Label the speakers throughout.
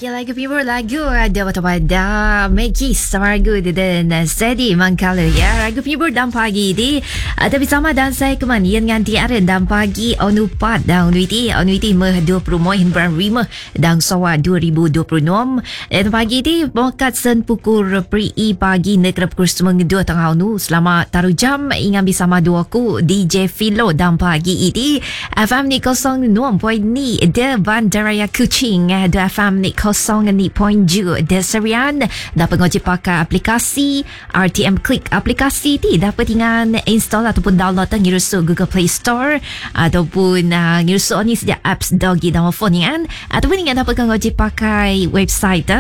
Speaker 1: lagu Pibur lagu ada pada Maggie Samargo dan Sedi Mangkala ya. Lagu Pibur dan pagi di tapi sama dan saya kemanian dengan tiara dan pagi onupat dan onuiti meh 20 bulan 5 dan sawa 2026 dan pagi di bokat sen pukul pri pagi negara pukul 2 tengah nu selama taruh jam ingat bersama duaku DJ Philo dan pagi ini FM ni 06.2 de Bandaraya Kuching de FM ni 0.2 de Serian dapat ngojek pakai aplikasi RTM Click. Aplikasi ni dapat dengan install ataupun download ngirusuk Google Play Store ataupun ngirusuk ni sejak apps dogi dalam phone kan, ataupun ingat dapat ngojek pakai website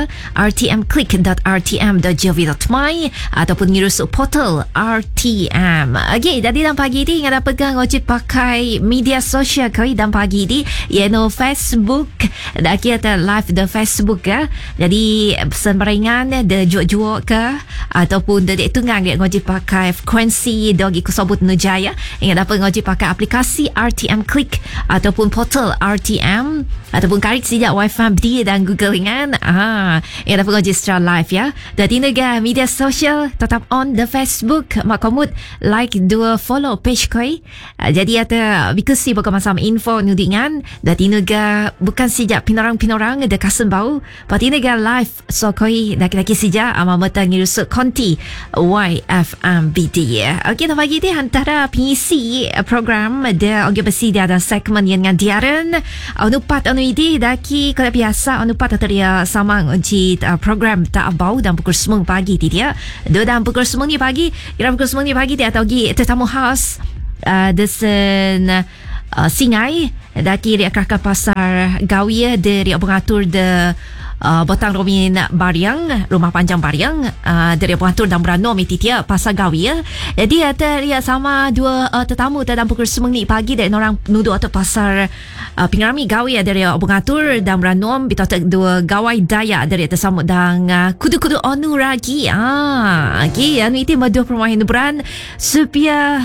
Speaker 1: rtmclick.rtm.gov.my ataupun ngirusuk portal RTM. Okay, jadi dalam pagi ni ingat dapat ngojek pakai media sosial kau dalam pagi ni iaitu Facebook. Dah kira live the Facebook ya. Jadi sembarangan de juak-juak ke ataupun de tunggang dia ngojek pakai frekuensi dogi kusabut Nujaya. Ingat dapat ngojek pakai aplikasi RTM Click ataupun portal RTM ataupun karik sejak Wi-Fi dia dan Google kan. Ingat dapat ngojek secara live ya. Jadi negara media sosial tetap on the Facebook. Mak komut like dua follow page koi. Jadi ada bikusi bukan sama info nudingan. Jadi negara bukan sejak pinarang-pinarang ada kasen bau. Pati negara live so koi laki-laki sejak ama mata ngirusuk konti YFMBD ya. Okey, tak pagi ni antara pengisi program dia orang besi dia ada segmen yang dengan diaran onupat onuidi daki kalau biasa onupat teria sama uji program tak bau dan pukul 9 pagi dia. Do dan pukul 9 ni pagi, kira pukul 9 ni pagi dia atau gi tetamu khas desen Singai daki dia akan pasar Gawia dari pengatur de Botang Romin Bariang, Rumah Panjang Bariang dari pengatur dan Beranom itu dia pasar Gawia. Jadi ada dia sama dua tetamu dalam pukul 9 ni pagi dan orang nuduh atau pasar Pingrami Gawia dari pengatur dan Beranom kita dua gawai daya dari tersambut dan kudu-kudu onu lagi. Okey, anu itu madu permain beran supaya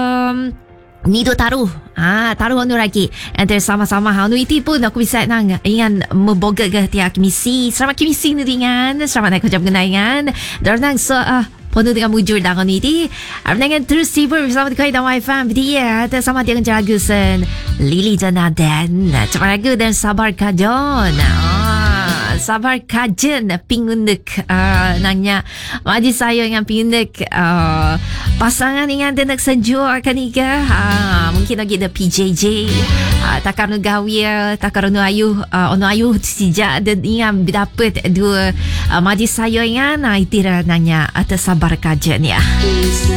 Speaker 1: ni do taruh taruh anu lagi antara sama-sama anu itu pun aku bisa nang ingan memboga ke tiap misi selamat kimisi ni dengan selamat nak ucap kenangan dan nang penuh dengan mujur dengan ini dengan terus sibuk bersama dengan Wi-Fi dia sama dengan Jagusan Lily Janaden cepat lagu dan sabar kajon sabar kajen pingunduk nanya wajib saya dengan pingunduk pasangan dengan denak senjua kan iga mungkin lagi ada PJJ takar nu gawia takar nu ayuh onu ayuh sejak dan ingat dapat dua majlis saya dengan itira nanya atas sabar kajen ya.